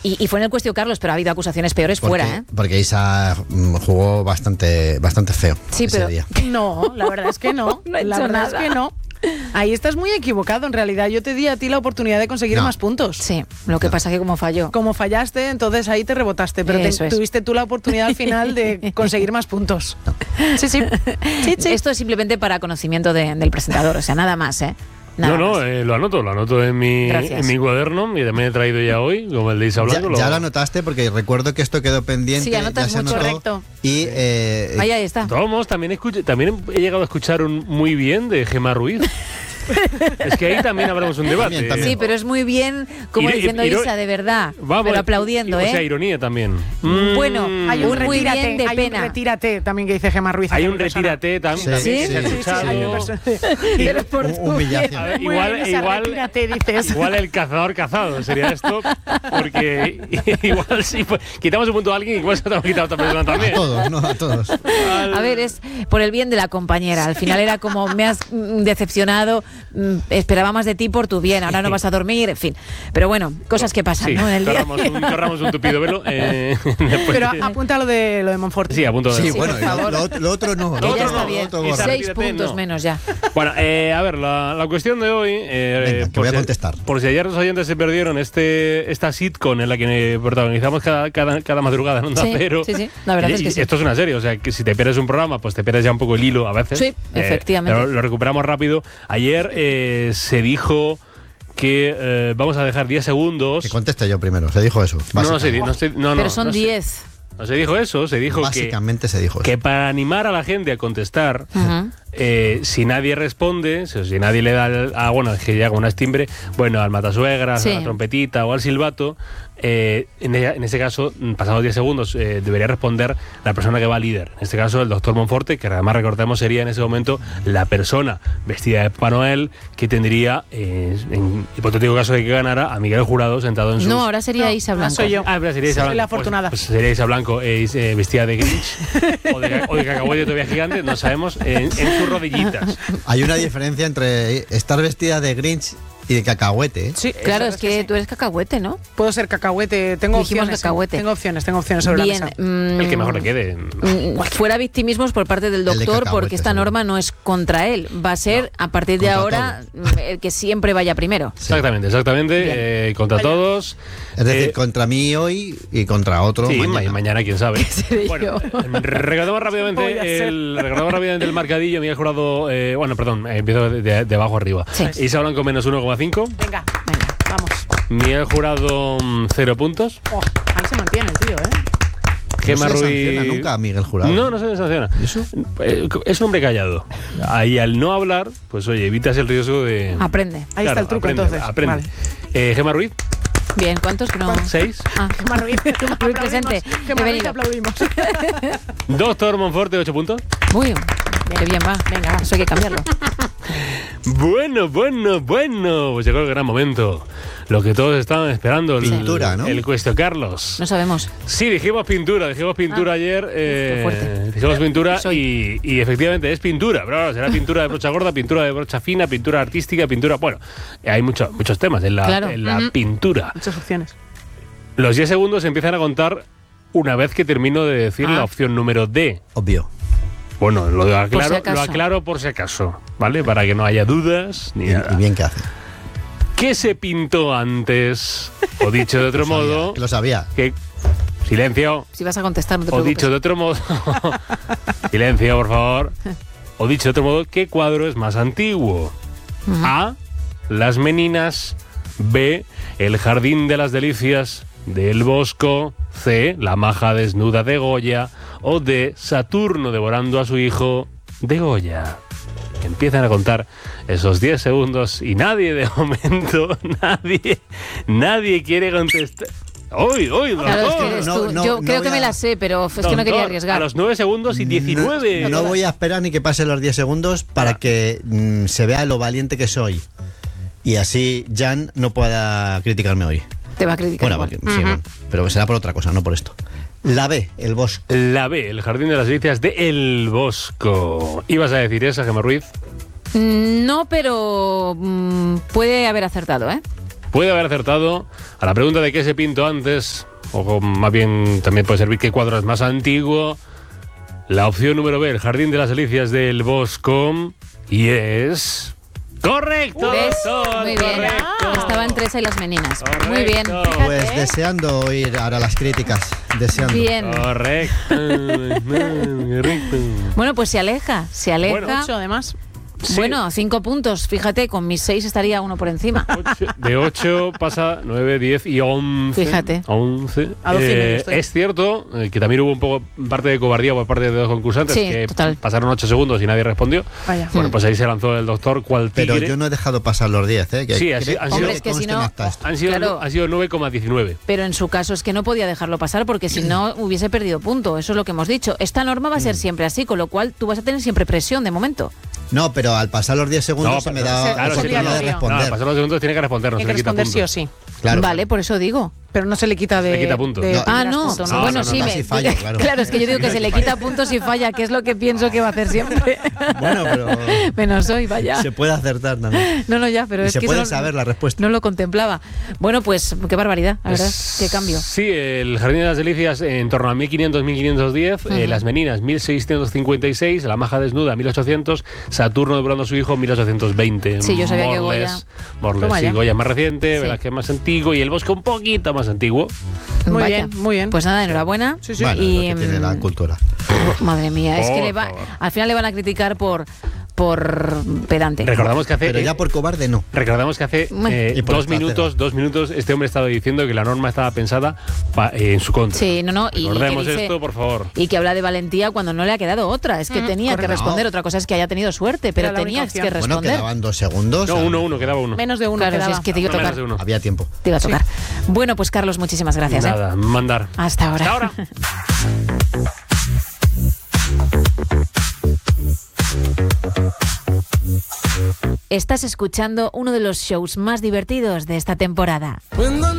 Y fue en el Cuestión Carlos, pero ha habido acusaciones peores fuera, ¿eh? Porque Isa jugó bastante feo ese día. No, la verdad es que no. No ha hecho la verdad nada. es que no. Ahí estás muy equivocado, en realidad. Yo te di a ti la oportunidad de conseguir más puntos. Sí, lo que pasa es que como falló. Como fallaste, entonces ahí te rebotaste, pero tuviste tú la oportunidad al final de conseguir más puntos. Sí, sí. Esto es simplemente para conocimiento del presentador, o sea, nada más, ¿eh? Nada más. Lo anoto en mi cuaderno y también he traído ya hoy, como el de Isa Blanco. Ya lo anotaste porque recuerdo que esto quedó pendiente. Sí, anotas ya se mucho. anotó. Correcto. Y ahí está. Vamos, también he llegado a escuchar un muy bien de Gemma Ruiz. Es que ahí también habremos un debate. También. Sí, pero es muy bien, como diciendo Isa, de verdad, pero aplaudiendo, ¿eh? O sea, ironía también. Bueno, hay un muy bien de hay pena. un retírate también que dice Gemma Ruiz. Hay un retírate también. Sí, humillación. Igual el cazador cazado sería esto, porque igual si quitamos un punto a alguien, igual se te ha quitado a otra persona también. A todos. A ver, es por el bien de la compañera. Al final era como, me has decepcionado, esperaba más de ti por tu bien, ahora no vas a dormir, en fin. Pero bueno, cosas que pasan, ¿no? En el día. Corramos un tupido velo. Pero apunta lo de Monforte. Sí, apunto. Sí, bueno, lo otro no. Que ya está bien. Lo otro 6 puntos menos ya. Bueno, a ver, la cuestión de hoy... Venga, que voy a contestar. Por si ayer los oyentes se perdieron esta sitcom en la que protagonizamos cada madrugada en Onda Cero. Sí, la verdad es que sí. Esto es una serie, o sea, que si te pierdes un programa, pues te pierdes ya un poco el hilo a veces. Sí, efectivamente. Pero lo recuperamos rápido. Ayer se dijo que vamos a dejar 10 segundos... Que conteste yo primero, se dijo eso. No, pero son 10. No se dijo eso, se dijo básicamente se dijo eso. Que para animar a la gente a contestar, si nadie responde, si nadie le da es que llega un timbre, bueno, al matasuegras, a la trompetita o al silbato, en ese caso, pasados 10 segundos, debería responder la persona que va líder. En este caso, el doctor Monforte, que además recordemos sería en ese momento la persona vestida de Papá Noel que tendría, en hipotético caso de que ganara, a Miguel Jurado sentado en su... No, ahora sería Isa Blanco. Soy yo. Sería Isa Blanco. Soy la afortunada. Pues sería Isa Blanco vestida de Grinch o de cacahuete todavía gigante, no sabemos, en sus rodillitas. Hay una diferencia entre estar vestida de Grinch y de cacahuete, ¿eh? Sí, claro, es que tú eres cacahuete, ¿no? Puedo ser cacahuete, tengo opciones. Cacahuete. Tengo opciones sobre la mesa. El que mejor le quede. Fuera victimismos por parte del doctor, porque esta norma no es contra él. Va a ser, a partir de ahora, el que siempre vaya primero. Sí. Exactamente. Contra todos. Es decir, contra mí hoy y contra otro mañana quién sabe. Bueno, recordamos rápidamente el marcadillo. Miguel Jurado, empiezo de abajo arriba. Sí. Isa Blanco menos 1,5. Venga, vamos. Miguel Jurado 0 puntos. Ahí se mantiene el tío, Gemma no se Ruiz sanciona nunca a Miguel Jurado. No se le sanciona. ¿Y eso? Es un hombre callado. Ahí al no hablar, pues oye, evitas el riesgo de... Aprende. Ahí está el truco, entonces. Aprende. Vale. Gemma Ruiz. Bien, ¿cuántos? No. 6. Gemma Ruiz presente. Gemma Ruiz, aplaudimos. Doctor Monforte, 8 puntos. Muy bien. Qué bien va. Venga, eso hay que cambiarlo. Bueno. Pues llegó el gran momento. Lo que todos estaban esperando. Pintura, ¿no? El Cuestión Carlos. No sabemos. Sí, dijimos pintura ayer. Dijimos pintura y efectivamente es pintura. Pero será pintura de brocha gorda, pintura de brocha fina, pintura artística, pintura... Bueno, hay muchos temas en la pintura. Muchas opciones. Los 10 segundos empiezan a contar una vez que termino de decir la opción número D. Obvio. Bueno, lo aclaro por si acaso, ¿vale? Para que no haya dudas ni nada. Y bien que hace. ¿Qué se pintó antes? O dicho de otro modo... Lo sabía. Silencio. Si vas a contestar, no te O preocupes. dicho de otro modo... Silencio, por favor. O dicho de otro modo, ¿qué cuadro es más antiguo? A. Las Meninas. B. El Jardín de las Delicias del Bosco. C. La maja desnuda de Goya. O D. Saturno devorando a su hijo de Goya. Empiezan a contar esos 10 segundos y nadie de momento, nadie quiere contestar. ¡Hoy, claro, es que eres tú. Yo creo que me la sé, pero es que no quería arriesgar. A los 9 segundos y 19. No voy a esperar ni que pasen los 10 segundos para que se vea lo valiente que soy. Y así Jan no pueda criticarme hoy. Te va a criticar. Bueno, pero será por otra cosa, no por esto. La B, el Bosco. La B, el Jardín de las Delicias de El Bosco. ¿Ibas a decir esa, Gemma Ruiz? No, pero puede haber acertado, ¿eh? puede haber acertado a la pregunta de qué se pintó antes, o más bien también puede servir qué cuadro es más antiguo. La opción número B, el Jardín de las Delicias del Bosco, y es... ¡correcto! ¿Ves? Doctor, Muy bien. correcto. Estaban Teresa y las meninas. Correcto. Muy bien. Pues deseando oír ahora las críticas. Deseando. Bien. Correcto. Correcto. Bueno, pues se aleja. Bueno, 8 además. Sí. Bueno, 5 puntos. Fíjate, con mis 6 estaría uno por encima. De 8 pasa 9, 10 y 11. Fíjate. 11. A 12 y medio estoy. Es cierto que también hubo un poco parte de cobardía por parte de dos concursantes, Sí, que total. pasaron 8 segundos y nadie respondió. Vaya. Bueno, pues ahí se lanzó el doctor cual tigre. Pero yo no he dejado pasar los 10, ¿eh? Sí, han sido- Hombre, es que si no- Han sido, Claro. han sido 9,19. Pero en su caso es que no podía dejarlo pasar porque si no hubiese perdido punto. Eso es lo que hemos dicho. Esta norma va a ser siempre así, con lo cual tú vas a tener siempre presión de momento. No, pero al pasar los 10 segundos No, se me pero- da claro, oportunidad sí, de claro. responder. Nada, pasar los segundos tiene que responder, no Tiene se que le quita responder puntos. sí o sí. Claro. Vale, por eso digo. Pero no se le quita de... Le quita puntos. de No. Ah, primeras no. puntos, No, Bueno, no, sí, casi fallo, claro. es que yo digo que se le quita puntos y falla, que es lo que pienso que va a hacer siempre. Bueno, pero Menos hoy, vaya. se puede acertar también. No, ya, pero Y es se que puede eso saber la respuesta. no lo contemplaba. Bueno, pues qué barbaridad, la verdad, qué cambio. Sí, el Jardín de las Delicias en torno a 1500-1510, las Meninas 1656, la Maja Desnuda 1800, Saturno devorando a su hijo 1820. Sí, yo sabía que Morles, Toma sí, ya. Goya más reciente, Sí. Velázquez más antiguo y el Bosque un poquito más antiguo. Muy Vaya. bien, muy bien. Pues nada, enhorabuena. Sí, sí. Bueno, Y, lo que tiene la cultura. madre mía, es que Por le va, favor. al final le van a criticar por pedante. Recordamos que hace... Pero ya por cobarde no. Recordamos que hace Bueno. Y por 2 minutos este hombre estaba diciendo que la norma estaba pensada en su contra. Sí, no, y que Recordemos dice- esto, por favor. Y que habla de valentía cuando no le ha quedado otra. Es que tenía que correcto. responder. Otra cosa es que haya tenido suerte, pero Era la única tenías que opción. Bueno, responder. quedaban 2 segundos. No, uno, quedaba uno. Menos de uno Claro, si quedaba. es que te iba a Menos tocar. de uno. Había tiempo. Te iba a tocar. Bueno, pues Carlos, muchísimas gracias. Nada, mandar. Hasta ahora. Hasta ahora. Estás escuchando uno de los shows más divertidos de esta temporada.